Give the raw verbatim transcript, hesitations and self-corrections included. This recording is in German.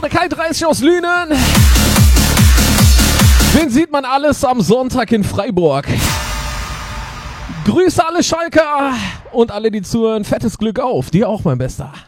der Kai dreißig aus Lünen. Den sieht man alles am Sonntag in Freiburg. Grüße alle Schalker und alle, die zuhören. Fettes Glück auf. Dir auch, mein Bester.